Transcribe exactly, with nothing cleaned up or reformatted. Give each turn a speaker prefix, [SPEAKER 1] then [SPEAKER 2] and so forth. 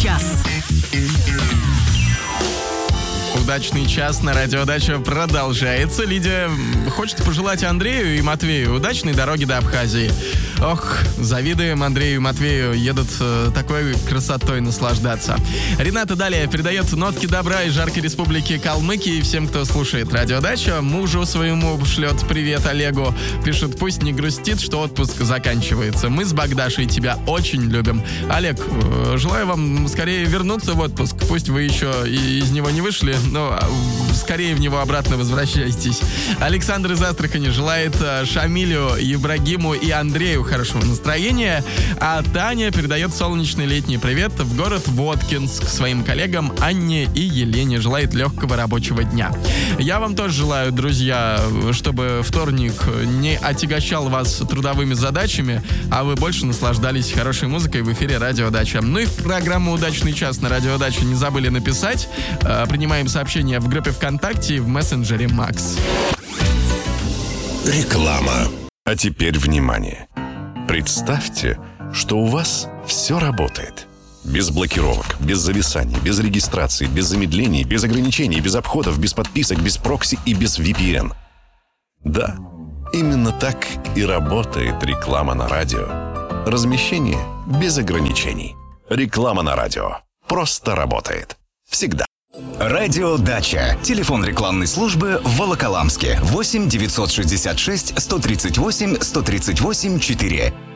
[SPEAKER 1] час.
[SPEAKER 2] Удачный час на радиодаче продолжается. Лидия хочет пожелать Андрею и Матвею удачной дороги до Абхазии. Ох, завидуем Андрею и Матвею, едут э, такой красотой наслаждаться. Рената далее передает нотки добра из жаркой республики Калмыкии всем, кто слушает радиодачу. Мужу своему шлет привет Олегу. Пишет, пусть не грустит, что отпуск заканчивается. Мы с Богдашей тебя очень любим. Олег, э, желаю вам скорее вернуться в отпуск. Пусть вы еще и из него не вышли, но скорее в него обратно возвращайтесь. Александр из Астрахани желает э, Шамилю, Ибрагиму и Андрею хорошего настроения, а Таня передает солнечный летний привет в город Воткинск своим коллегам Анне и Елене. Желает легкого рабочего дня. Я вам тоже желаю, друзья, чтобы вторник не отягощал вас трудовыми задачами, а вы больше наслаждались хорошей музыкой в эфире «Радиодача». Ну и в программу «Удачный час» на «Радиодаче» не забыли написать. Принимаем сообщения в группе ВКонтакте и в мессенджере Макс.
[SPEAKER 3] Реклама. А теперь внимание. Представьте, что у вас все работает. Без блокировок, без зависаний, без регистрации, без замедлений, без ограничений, без обходов, без подписок, без прокси и без ви пи эн. Да, именно так и работает реклама на радио. Размещение без ограничений. Реклама на радио просто работает. Всегда.
[SPEAKER 4] Радиодача. Телефон рекламной службы в Волоколамске. восемь девятьсот шестьдесят шесть сто тридцать восемь сто тридцать восемь четыре.